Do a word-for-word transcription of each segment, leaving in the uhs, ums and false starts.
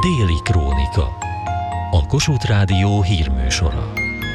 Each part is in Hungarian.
Déli Krónika. A Kossuth Rádió hírműsora.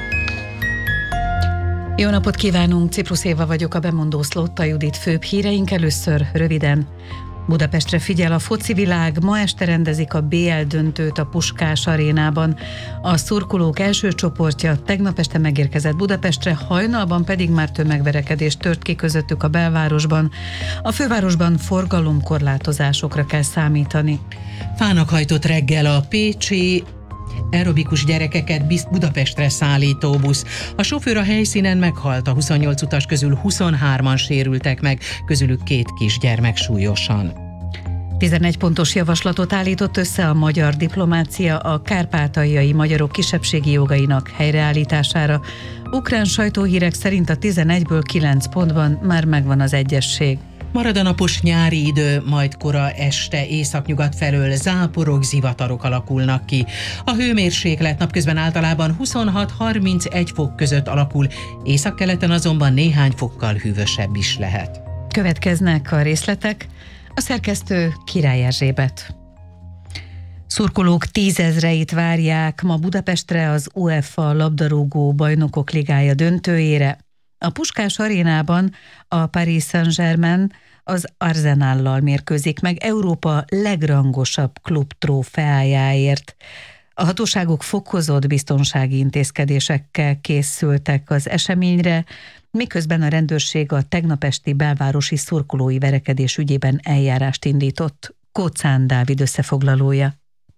Jó napot kívánunk, Ciprus Éva vagyok, a bemondó Szlotta Judit. Főbb híreink először röviden. Budapestre figyel a foci világ, ma este rendezik a bé el döntőt a Puskás arénában. A szurkolók első csoportja tegnap este megérkezett Budapestre, hajnalban pedig már tömegverekedés tört ki közöttük a belvárosban. A fővárosban forgalomkorlátozásokra kell számítani. Fának hajtott reggel a pécsi aerobikus gyerekeket Budapestre szállító busz. A sofőr a helyszínen meghalt, a huszonnyolc utas közül huszonhárman sérültek meg, közülük két kisgyermek súlyosan. tizenegy pontos javaslatot állított össze a magyar diplomácia a kárpátaljai magyarok kisebbségi jogainak helyreállítására. Ukrán sajtóhírek szerint a tizenegyből kilenc pontban már megvan az egyesség. Marad a napos nyári idő, majd kora este északnyugat felől záporok, zivatarok alakulnak ki. A hőmérséklet napközben általában huszonhat-harmincegy fok között alakul, északkeleten azonban néhány fokkal hűvösebb is lehet. Következnek a részletek. A szerkesztő Király Erzsébet. Szurkolók tízezreit várják ma Budapestre az UEFA labdarúgó bajnokok ligája döntőjére. A Puskás arénában a Paris Saint-Germain az Arsenállal mérkőzik meg Európa legrangosabb klub trófeájáért. A hatóságok fokozott biztonsági intézkedésekkel készültek az eseményre, miközben a rendőrség a tegnap esti belvárosi szurkolói verekedés ügyében eljárást indított. Kóczán Dávid összefoglalója.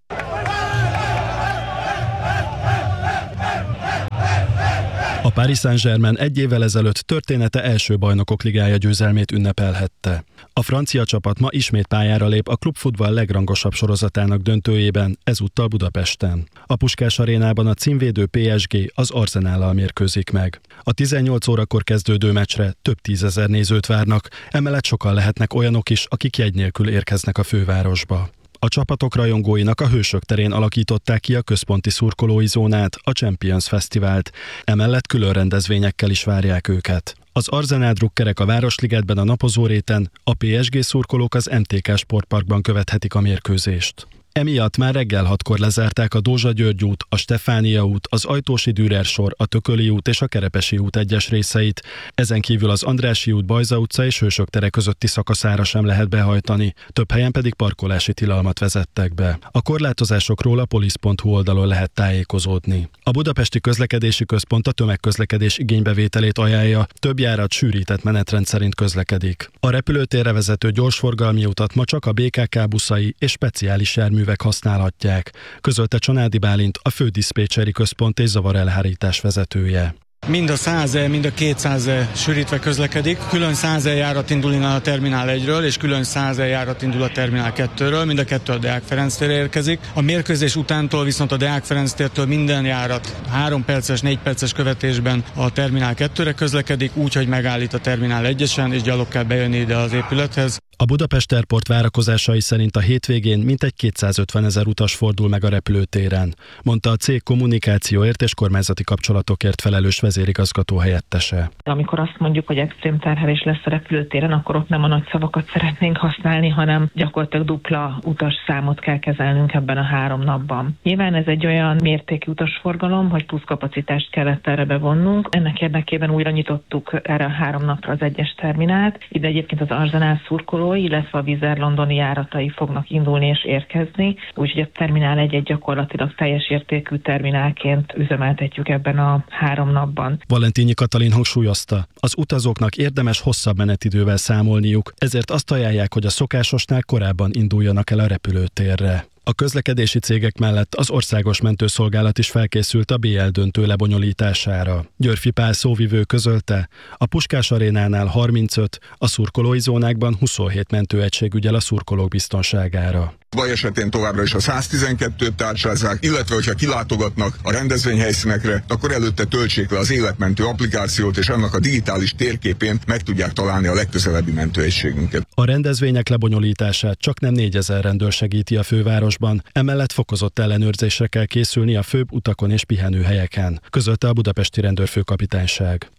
A Paris Saint-Germain egy évvel ezelőtt története első bajnokok ligája győzelmét ünnepelhette. A francia csapat ma ismét pályára lép a klubfutball legrangosabb sorozatának döntőjében, ezúttal Budapesten. A Puskás arénában a címvédő pé es gé az Arsenállal mérkőzik meg. A tizennyolc órakor kezdődő meccsre több tízezer nézőt várnak, emellett sokan lehetnek olyanok is, akik jegy nélkül érkeznek a fővárosba. A csapatok rajongóinak a Hősök terén alakították ki a központi szurkolói zónát, a Champions Fesztivált, emellett külön rendezvényekkel is várják őket. Az Arsenal drukkerek a Városligetben a napozóréten, a pé es gé szurkolók az em té ká Sportparkban követhetik a mérkőzést. Emiatt már reggel hatkor lezárták a Dózsa György út, a Stefánia út, az Ajtósi Dürer sor, a Tököli út és a Kerepesi út egyes részeit. Ezen kívül az Andrássy út, Bajza utca és Hősök tere közötti szakaszára sem lehet behajtani, több helyen pedig parkolási tilalmat vezettek be. A korlátozásokról a polisz pont hu oldalon lehet tájékozódni. A Budapesti Közlekedési Központ a tömegközlekedés igénybevételét ajánlja, több járat sűrített menetrend szerint közlekedik. A repülőtérre vezető gyorsforgalmi utat ma csak a bé ká ká buszai és speciális jármű használhatják, közölte Csanádi Bálint, a fődiszpécseri központ és zavarelhárítás vezetője. Mind a száz E, mind a kétszáz E sűrítve közlekedik. Külön száz E járat indul innen a Terminál egyről, és külön száz E járat indul a Terminál kettőről. Mind a kettő a Deák Ferenc térre érkezik. A mérkőzés utántól viszont a Deák Ferenc tértől minden járat három perces, négy perces követésben a Terminál kettőre közlekedik, úgyhogy megállít a Terminál egyesen, és gyalog kell bejönni ide az épülethez. A Budapest Airport várakozásai szerint a hétvégén mintegy kétszázötvenezer utas fordul meg a repülőtéren, mondta a cég kommunikációért és kormányzati kapcsolatokért felelős vezérigazgató helyettese. Amikor azt mondjuk, hogy extrém terhelés lesz a repülőtéren, akkor ott nem a nagy szavakat szeretnénk használni, hanem gyakorlatilag dupla utasszámot kell kezelnünk ebben a három napban. Nyilván ez egy olyan mértékű utasforgalom, hogy plusz kapacitást kellett erre bevonnunk. Ennek érdekében újra nyitottuk erre a három napra az egyes terminált. Ide egyébként az Arsenal szurkoló, illetve a Wizz Air londoni járatai fognak indulni és érkezni, úgyhogy a Terminál egy egy gyakorlatilag teljes értékű terminálként üzemeltetjük ebben a három napban. Valentínyi Katalin hangsúlyozta, az utazóknak érdemes hosszabb menetidővel számolniuk, ezért azt ajánlják, hogy a szokásosnál korábban induljanak el a repülőtérre. A közlekedési cégek mellett az Országos Mentőszolgálat is felkészült a bé el döntő lebonyolítására. Györfi Pál szóvivő közölte, a Puskás arénánál harmincöt, a szurkolói zónákban huszonhét mentőegység ügyel a szurkolók biztonságára. Baj esetén továbbra is a száztizenkettőt tárcsázzák, illetve hogyha kilátogatnak a rendezvényhelyszínekre, akkor előtte töltsék le az életmentő applikációt, és annak a digitális térképén meg tudják találni a legközelebbi mentőegységünket. A rendezvények lebonyolítását csak nem négyezer rendőr segíti a fővárosban, emellett fokozott ellenőrzésre kell készülni a főbb utakon és pihenőhelyeken, közölte a budapesti rendőrfőkapitányság.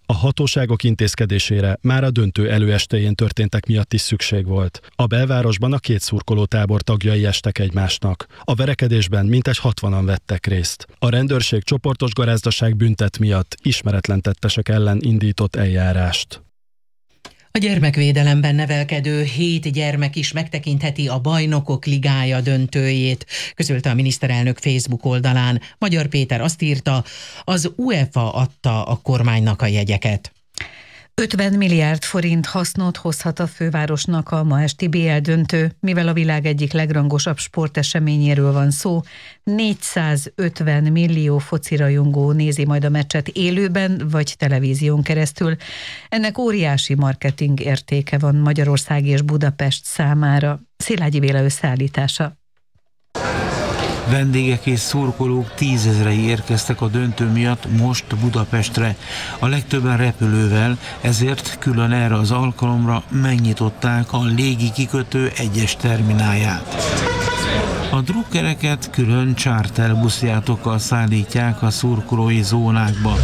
A hatóságok intézkedésére már a döntő előestéjén történtek miatt is szükség volt. A belvárosban a két szurkolótábor tagjai estek egymásnak. A verekedésben mintegy hatvanan vettek részt. A rendőrség csoportos garázdaság büntet miatt ismeretlen tettesek ellen indított eljárást. A gyermekvédelemben nevelkedő hét gyermek is megtekintheti a Bajnokok Ligája döntőjét, közölte a miniszterelnök Facebook oldalán. Magyar Péter azt írta, az UEFA adta a kormánynak a jegyeket. ötven milliárd forint hasznot hozhat a fővárosnak a ma esti bé el döntő, mivel a világ egyik legrangosabb sporteseményéről van szó. négyszázötven millió focirajongó nézi majd a meccset élőben vagy televízión keresztül. Ennek óriási marketing értéke van Magyarország és Budapest számára. Szilágyi Béla összeállítása. Vendégek és szurkolók tízezrei érkeztek a döntő miatt most Budapestre. A legtöbben repülővel, ezért külön erre az alkalomra megnyitották a légi kikötő egyes terminálját. A drukkereket külön charterbuszjátokkal szállítják a szurkolói zónákba.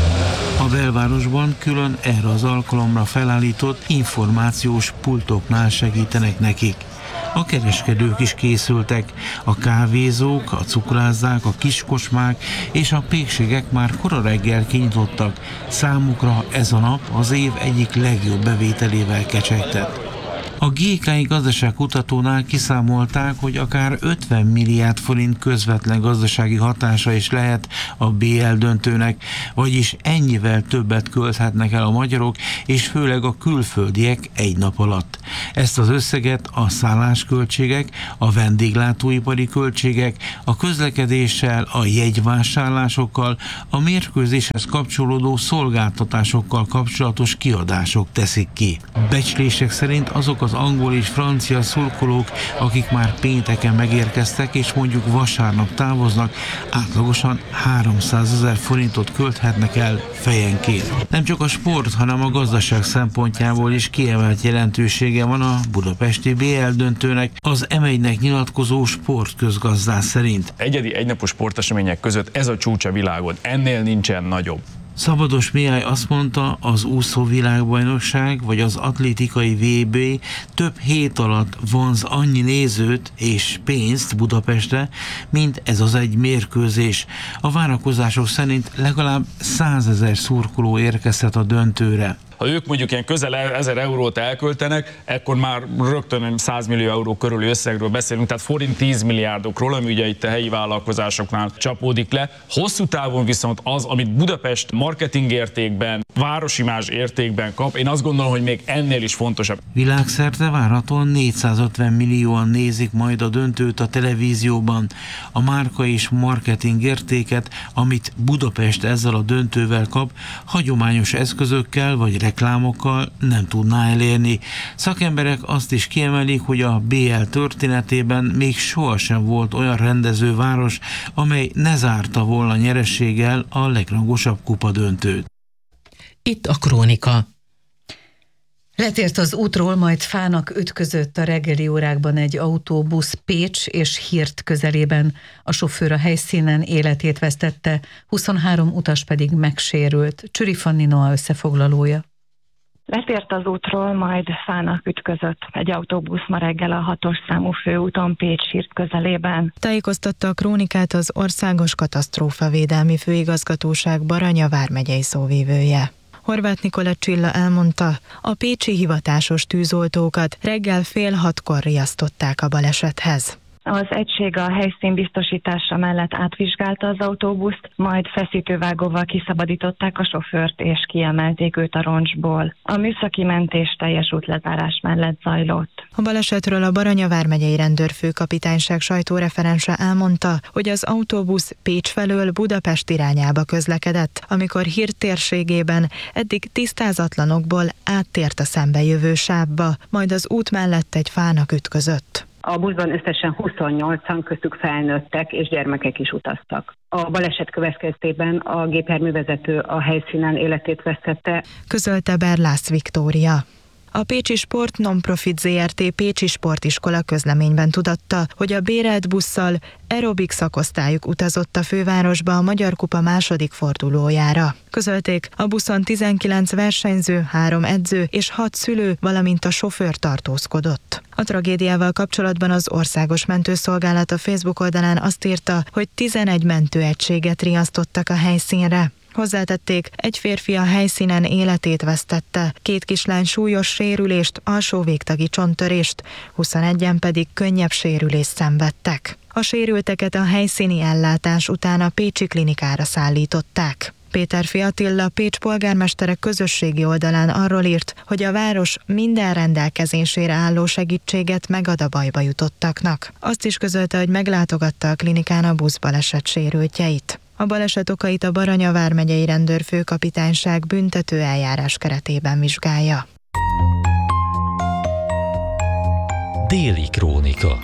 A belvárosban külön erre az alkalomra felállított információs pultoknál segítenek nekik. A kereskedők is készültek, a kávézók, a cukrászák, a kiskocsmák és a pékségek már kora reggel kinyitottak. Számukra ez a nap az év egyik legjobb bevételével kecsegtet. A gé ká i gazdaságkutatónál kiszámolták, hogy akár ötven milliárd forint közvetlen gazdasági hatása is lehet a bé el döntőnek, vagyis ennyivel többet költhetnek el a magyarok, és főleg a külföldiek egy nap alatt. Ezt az összeget a szállásköltségek, a vendéglátóipari költségek, a közlekedéssel, a jegyvásárlásokkal, a mérkőzéshez kapcsolódó szolgáltatásokkal kapcsolatos kiadások teszik ki. Becslések szerint azok az angol és francia szurkolók, akik már pénteken megérkeztek és mondjuk vasárnap távoznak, átlagosan háromszázezer forintot költhetnek el fejenként. Nem csak a sport, hanem a gazdaság szempontjából is kiemelt jelentősége van a budapesti bé el döntőnek, az em egynek nyilatkozó sportközgazdász szerint. Egyedi egynapos sportesemények között ez a csúcs a világon, ennél nincsen nagyobb. Szabados Mihály azt mondta, az úszó világbajnokság vagy az atlétikai vé bé több hét alatt vonz annyi nézőt és pénzt Budapestre, mint ez az egy mérkőzés. A várakozások szerint legalább százezer szurkoló érkezhet a döntőre. Ha ők mondjuk ilyen közel ezer eurót elköltenek, ekkor már rögtön száz millió euró körüli összegről beszélünk, tehát forint tíz milliárdokról, ami ugye itt a helyi vállalkozásoknál csapódik le. Hosszú távon viszont az, amit Budapest marketing értékben, városimázs értékben kap, én azt gondolom, hogy még ennél is fontosabb. Világszerte várhatóan négyszázötven millióan nézik majd a döntőt a televízióban. A márka és marketing értéket, amit Budapest ezzel a döntővel kap, hagyományos eszközökkel vagy reklámokkal nem tudná elérni. Szakemberek azt is kiemelik, hogy a bé el történetében még sohasem volt olyan rendezőváros, amely ne zárta volna nyereséggel a legrangosabb kupadöntőt. Itt a Krónika. Letért az útról, majd fának ütközött a reggeli órákban egy autóbusz Pécs és Hirt közelében. A sofőr a helyszínen életét vesztette, huszonhárom utas pedig megsérült. Csüri Fanni Noa összefoglalója. Letért az útról, majd fának ütközött egy autóbusz ma reggel a hatos számú főúton Pécs-Hirt közelében. Tájékoztatta a Krónikát az Országos Katasztrófavédelmi Főigazgatóság Baranya vármegyei szóvivője. Horváth Nikolett Csilla elmondta, a pécsi hivatásos tűzoltókat reggel fél hatkor riasztották a balesethez. Az egység a helyszín biztosítása mellett átvizsgálta az autóbuszt, majd feszítővágóval kiszabadították a sofőrt és kiemelték őt a roncsból. A műszaki mentés teljes útlezárás mellett zajlott. A balesetről a Baranya vármegyei rendőrfőkapitányság sajtóreferense elmondta, hogy az autóbusz Pécs felől Budapest irányába közlekedett, amikor Hirt térségében eddig tisztázatlanokból áttért a szembejövő sávba, majd az út mellett egy fának ütközött. A buszban összesen huszonnyolcan, köztük felnőttek és gyermekek is utaztak. A baleset következtében a gépjárművezető a helyszínen életét vesztette, közölte Berlász Viktória. A Pécsi Sport Non-Profit zé er té Pécsi Sportiskola közleményben tudatta, hogy a bérelt busszal aerobik szakosztályuk utazott a fővárosba a Magyar Kupa második fordulójára. Közölték, a buszon tizenkilenc versenyző, három edző és hat szülő, valamint a sofőr tartózkodott. A tragédiával kapcsolatban az Országos Mentőszolgálat a Facebook oldalán azt írta, hogy tizenegy mentőegységet riasztottak a helyszínre. Hozzátették, egy férfi a helyszínen életét vesztette, két kislány súlyos sérülést, alsó végtagi csonttörést, huszonegyen pedig könnyebb sérülést szenvedtek. A sérülteket a helyszíni ellátás után a pécsi klinikára szállították. Péterfi Attila, Pécs polgármestere közösségi oldalán arról írt, hogy a város minden rendelkezésére álló segítséget megad a bajba jutottaknak. Azt is közölte, hogy meglátogatta a klinikán a buszbaleset sérültjeit. A baleset okait a Baranya vármegyei rendőrfőkapitányság büntető eljárás keretében vizsgálja. Déli krónika.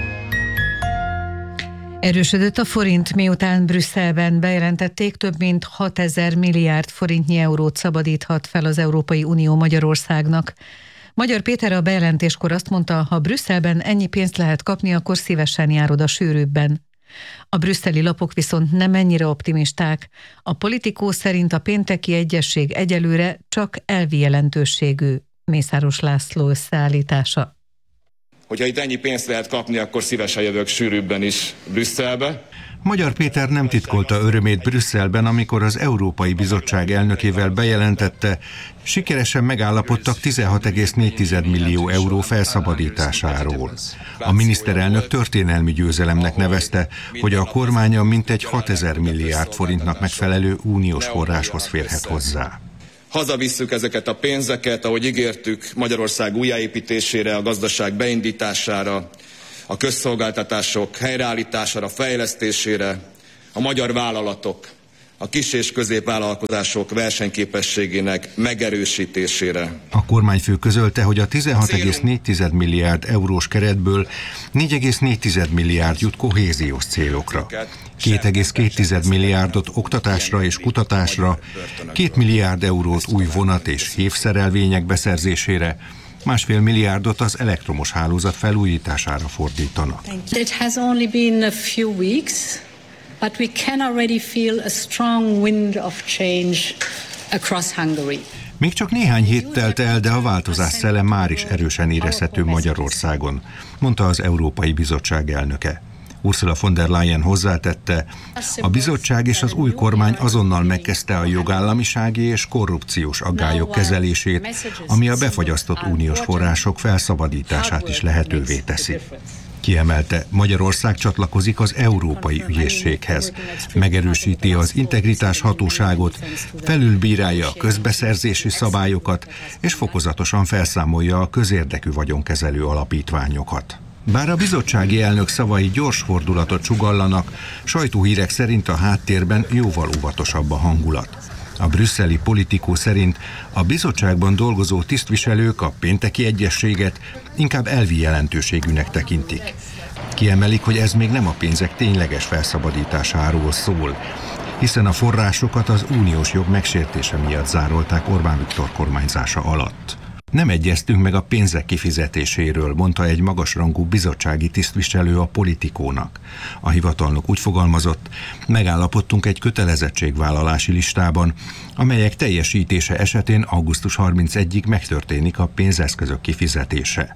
Erősödött a forint, miután Brüsszelben bejelentették, több mint hatezer milliárd forintnyi eurót szabadíthat fel az Európai Unió Magyarországnak. Magyar Péter a bejelentéskor azt mondta, ha Brüsszelben ennyi pénzt lehet kapni, akkor szívesen jár oda sűrűbben. A brüsszeli lapok viszont nem ennyire optimisták. A Politikó szerint a pénteki egyezség egyelőre csak elvi jelentőségű. Mészáros László összeállítása. Hogyha itt ennyi pénzt lehet kapni, akkor szívesen jövök sűrűbben is Brüsszelbe. Magyar Péter nem titkolta örömét Brüsszelben, amikor az Európai Bizottság elnökével bejelentette, sikeresen megállapodtak tizenhat egész négy millió euró felszabadításáról. A miniszterelnök történelmi győzelemnek nevezte, hogy a kormánya mintegy hatezer milliárd forintnak megfelelő uniós forráshoz férhet hozzá. Hazavisszük ezeket a pénzeket, ahogy ígértük, Magyarország újjáépítésére, a gazdaság beindítására, a közszolgáltatások helyreállítására, fejlesztésére, a magyar vállalatok, a kis- és középvállalkozások versenyképességének megerősítésére. A kormányfő közölte, hogy a tizenhat egész négy milliárd eurós keretből négy egész négy milliárd jut kohéziós célokra. két egész két milliárdot oktatásra és kutatásra, két milliárd eurót új vonat és hévszerelvények beszerzésére, másfél milliárdot az elektromos hálózat felújítására fordítanak. It has only been a few weeks, but we can already feel a strong wind of change across Hungary. Még csak néhány hét telt el, de a változás szele már is erősen érezhető Magyarországon, mondta az Európai Bizottság elnöke. Ursula von der Leyen hozzátette, a bizottság és az új kormány azonnal megkezdte a jogállamisági és korrupciós aggályok kezelését, ami a befagyasztott uniós források felszabadítását is lehetővé teszi. Kiemelte, Magyarország csatlakozik az Európai Ügyészséghez, megerősíti az integritás hatóságot, felülbírálja a közbeszerzési szabályokat, és fokozatosan felszámolja a közérdekű vagyonkezelő alapítványokat. Bár a bizottsági elnök szavai gyors fordulatot sugallanak, sajtóhírek szerint a háttérben jóval óvatosabb a hangulat. A brüsszeli Politikó szerint a bizottságban dolgozó tisztviselők a pénteki egyezséget inkább elvi jelentőségűnek tekintik. Kiemelik, hogy ez még nem a pénzek tényleges felszabadításáról szól, hiszen a forrásokat az uniós jog megsértése miatt zárolták Orbán Viktor kormányzása alatt. Nem egyeztünk meg a pénzek kifizetéséről, mondta egy magasrangú bizottsági tisztviselő a Politikónak. A hivatalnok úgy fogalmazott, megállapodtunk egy kötelezettségvállalási listában, amelyek teljesítése esetén augusztus harmincegyedikéig megtörténik a pénzeszközök kifizetése.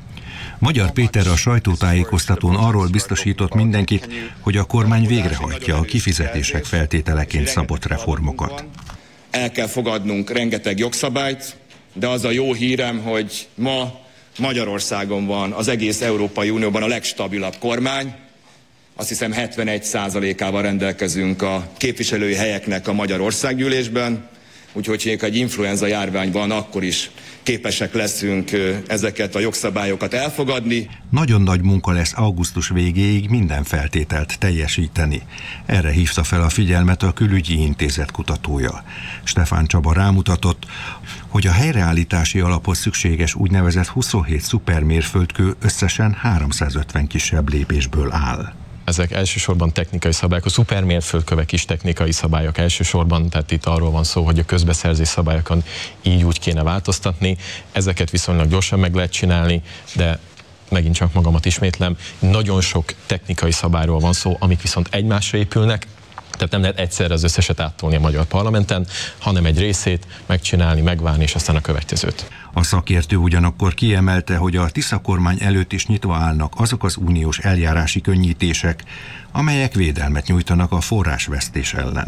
Magyar Péter a sajtótájékoztatón arról biztosított mindenkit, hogy a kormány végrehajtja a kifizetések feltételeként szabott reformokat. El kell fogadnunk rengeteg jogszabályt, de az a jó hírem, hogy ma Magyarországon van az egész Európai Unióban a legstabilabb kormány. Azt hiszem hetvenegy százalékával rendelkezünk a képviselői helyeknek a Magyar Országgyűlésben, úgyhogy ha egy influenza járvány van, akkor is képesek leszünk ezeket a jogszabályokat elfogadni. Nagyon nagy munka lesz augusztus végéig minden feltételt teljesíteni. Erre hívta fel a figyelmet a Külügyi Intézet kutatója. Stefán Csaba rámutatott, hogy a helyreállítási alaphoz szükséges úgynevezett huszonhét szupermérföldkő összesen háromszázötven kisebb lépésből áll. Ezek elsősorban technikai szabályok, a szupermérföldkövek is technikai szabályok elsősorban, tehát itt arról van szó, hogy a közbeszerzés szabályokon így úgy kéne változtatni. Ezeket viszonylag gyorsan meg lehet csinálni, de megint csak magamat ismétlem, nagyon sok technikai szabályról van szó, amik viszont egymásra épülnek, tehát nem lehet egyszerre az összeset áttolni a magyar parlamenten, hanem egy részét megcsinálni, megvárni, és aztán a következőt. A szakértő ugyanakkor kiemelte, hogy a Tisza kormány előtt is nyitva állnak azok az uniós eljárási könnyítések, amelyek védelmet nyújtanak a forrásvesztés ellen.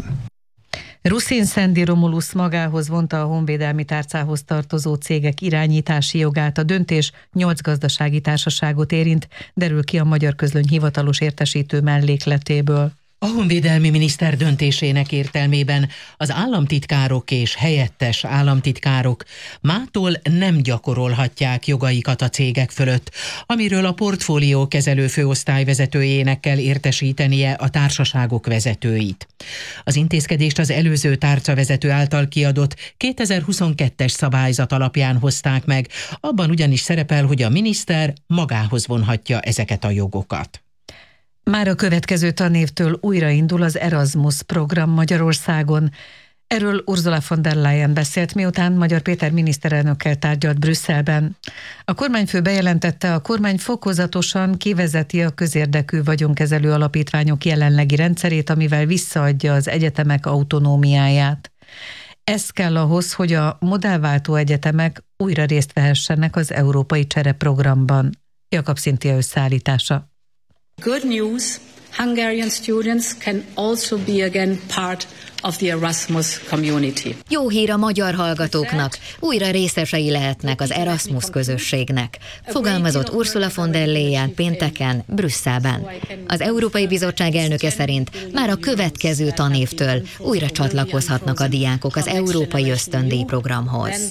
Ruszin Szendi Romulusz magához vonta a honvédelmi tárcához tartozó cégek irányítási jogát. A döntés nyolc gazdasági társaságot érint, derül ki a Magyar Közlöny hivatalos értesítő mellékletéből. A honvédelmi miniszter döntésének értelmében az államtitkárok és helyettes államtitkárok mától nem gyakorolhatják jogaikat a cégek fölött, amiről a portfólió kezelő főosztályvezetőjének kell értesítenie a társaságok vezetőit. Az intézkedést az előző tárcavezető által kiadott kétezer-huszonkettes szabályzat alapján hozták meg, abban ugyanis szerepel, hogy a miniszter magához vonhatja ezeket a jogokat. Már a következő tanévtől újraindul az Erasmus program Magyarországon. Erről Ursula von der Leyen beszélt, miután Magyar Péter miniszterelnökkel tárgyalt Brüsszelben. A kormányfő bejelentette, a kormány fokozatosan kivezeti a közérdekű vagyonkezelő alapítványok jelenlegi rendszerét, amivel visszaadja az egyetemek autonómiáját. Ez kell ahhoz, hogy a modellváltó egyetemek újra részt vehessenek az európai csereprogramban. Jakab Szintia összeállítása. Good news, Hungarian students can also be again part of the Erasmus community. Jó hír a magyar hallgatóknak, újra részesei lehetnek az Erasmus közösségnek, fogalmazott Ursula von der Leyen pénteken Brüsszelben. Az Európai Bizottság elnöke szerint már a következő tanévtől újra csatlakozhatnak a diákok az Európai Ösztöndíj programhoz.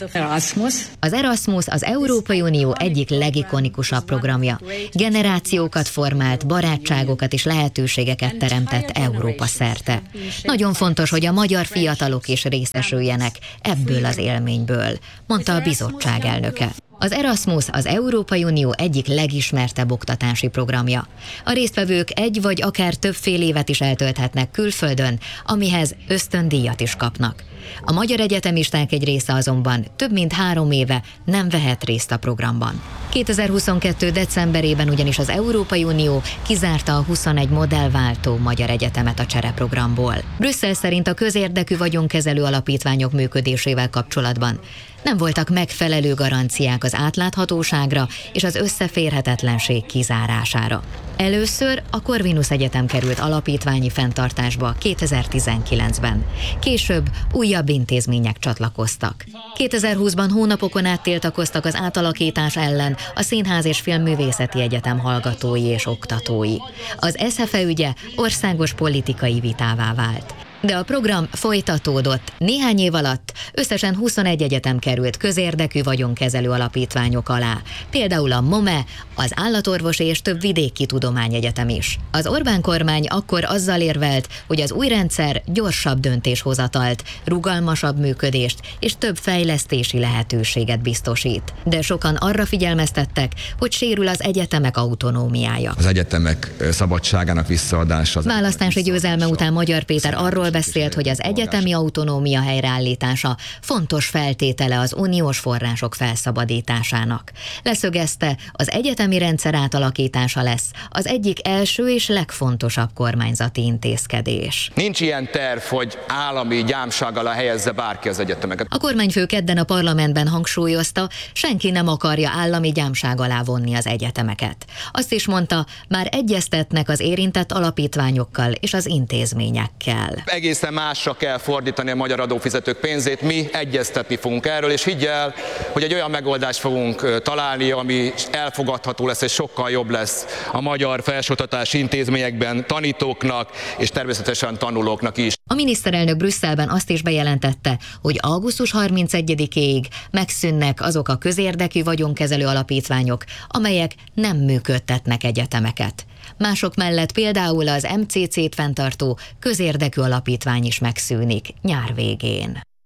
Az Erasmus az Európai Unió egyik legikonikusabb programja. Generációkat formált, barátságokat és lehetőségeket teremtett Európa szerte. Nagyon fontos, hogy a magyar fiatalok is részesüljenek ebből az élményből, mondta a bizottság elnöke. Az Erasmus az Európai Unió egyik legismertebb oktatási programja. A résztvevők egy vagy akár több fél évet is eltölthetnek külföldön, amihez ösztöndíjat is kapnak. A magyar egyetemisták egy része azonban több mint három éve nem vehet részt a programban. kétezer-huszonkettő decemberében ugyanis az Európai Unió kizárta a huszonegy modellváltó magyar egyetemet a csereprogramból. Brüsszel szerint a közérdekű vagyonkezelő alapítványok működésével kapcsolatban nem voltak megfelelő garanciák az átláthatóságra és az összeférhetetlenség kizárására. Először a Corvinus Egyetem került alapítványi fenntartásba kétezer-tizenkilencben. Később újabb intézmények csatlakoztak. kétezer-húszban hónapokon át tiltakoztak az átalakítás ellen a Színház és Filmművészeti Egyetem hallgatói és oktatói. Az eszefe ügye országos politikai vitává vált. De a program folytatódott. Néhány év alatt összesen huszonegy egyetem került közérdekű vagyonkezelő alapítványok alá. Például a MOME, az Állatorvosi és több vidéki tudományegyetem is. Az Orbán kormány akkor azzal érvelt, hogy az új rendszer gyorsabb döntéshozatalt, rugalmasabb működést és több fejlesztési lehetőséget biztosít. De sokan arra figyelmeztettek, hogy sérül az egyetemek autonómiája. Az egyetemek szabadságának visszaadása. Választási győzelme után Magyar Péter arról beszélt, hogy az egyetemi autonómia helyreállítása fontos feltétele az uniós források felszabadításának. Leszögezte, az egyetemi rendszer átalakítása lesz az egyik első és legfontosabb kormányzati intézkedés. Nincs ilyen terv, hogy állami gyámság alá helyezze bárki az egyetemeket. A kormányfő kedden a parlamentben hangsúlyozta, senki nem akarja állami gyámság alá vonni az egyetemeket. Azt is mondta, már egyeztetnek az érintett alapítványokkal és az intézményekkel. Egészen másra kell fordítani a magyar adófizetők pénzét, mi egyeztetni fogunk erről, és higgy el, hogy egy olyan megoldást fogunk találni, ami elfogadható lesz és sokkal jobb lesz a magyar felsőoktatási intézményekben tanítóknak és természetesen tanulóknak is. A miniszterelnök Brüsszelben azt is bejelentette, hogy augusztus harmincegyedikéig megszűnnek azok a közérdekű vagyonkezelő alapítványok, amelyek nem működtetnek egyetemeket. Mások mellett például az em cé cét fenntartó közérdekű alapítvány is megszűnik nyár végén.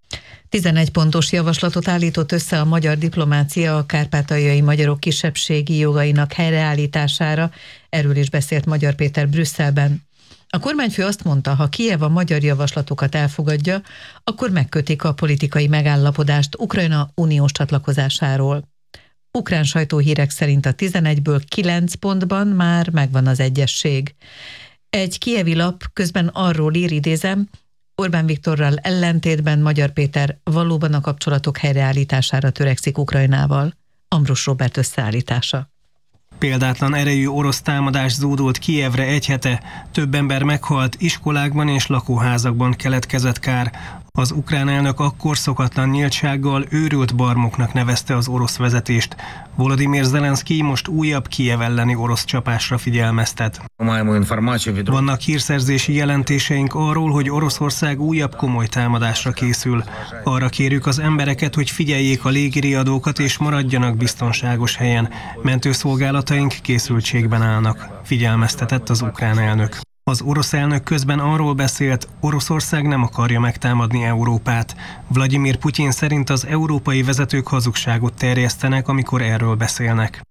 tizenegy pontos javaslatot állított össze a magyar diplomácia a kárpátaljai magyarok kisebbségi jogainak helyreállítására, erről is beszélt Magyar Péter Brüsszelben. A kormányfő azt mondta, ha Kijev a magyar javaslatokat elfogadja, akkor megkötik a politikai megállapodást Ukrajna uniós csatlakozásáról. Ukrán sajtóhírek szerint a tizenegyből kilenc pontban már megvan az egyesség. Egy kijevi lap közben arról ír, idézem, Orbán Viktorral ellentétben Magyar Péter valóban a kapcsolatok helyreállítására törekszik Ukrajnával. Ambrus Róbert összeállítása. Példátlan erejű orosz támadás zúdult Kijevre egy hete, több ember meghalt, iskolákban és lakóházakban keletkezett kár. Az ukrán elnök akkor szokatlan nyíltsággal őrült barmoknak nevezte az orosz vezetést. Volodymyr Zelenszkij most újabb Kijev elleni orosz csapásra figyelmeztet. Vannak hírszerzési jelentéseink arról, hogy Oroszország újabb komoly támadásra készül. Arra kérjük az embereket, hogy figyeljék a légiriadókat és maradjanak biztonságos helyen. Mentőszolgálataink készültségben állnak, figyelmeztetett az ukrán elnök. Az orosz elnök közben arról beszélt, Oroszország nem akarja megtámadni Európát. Vladimir Putyin szerint az európai vezetők hazugságot terjesztenek, amikor erről beszélnek.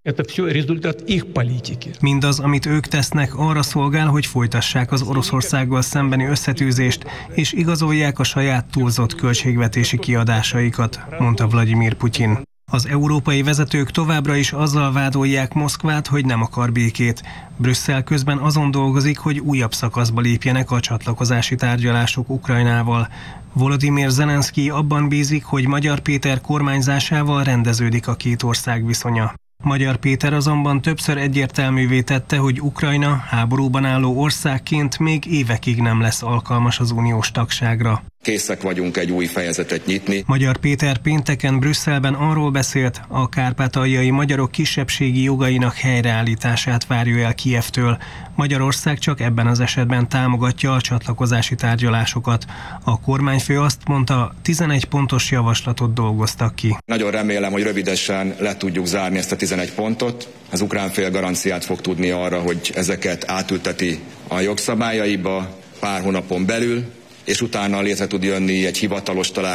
Mindaz, amit ők tesznek, arra szolgál, hogy folytassák az Oroszországgal szembeni összetűzést, és igazolják a saját túlzott költségvetési kiadásaikat, mondta Vladimir Putyin. Az európai vezetők továbbra is azzal vádolják Moszkvát, hogy nem akar békét. Brüsszel közben azon dolgozik, hogy újabb szakaszba lépjenek a csatlakozási tárgyalások Ukrajnával. Volodymyr Zelenszkij abban bízik, hogy Magyar Péter kormányzásával rendeződik a két ország viszonya. Magyar Péter azonban többször egyértelművé tette, hogy Ukrajna háborúban álló országként még évekig nem lesz alkalmas az uniós tagságra. Készek vagyunk egy új fejezetet nyitni. Magyar Péter pénteken Brüsszelben arról beszélt, a kárpátaljai magyarok kisebbségi jogainak helyreállítását várja el Kijevtől. Magyarország csak ebben az esetben támogatja a csatlakozási tárgyalásokat. A kormányfő azt mondta, tizenegy pontos javaslatot dolgoztak ki. Nagyon remélem, hogy rövidesen le tudjuk zárni ezt a tizenegy pontot. Az ukrán fél garanciát fog tudni arra, hogy ezeket átülteti a jogszabályaiba pár hónapon belül, és utána létre tud jönni egy hivatalos találkozó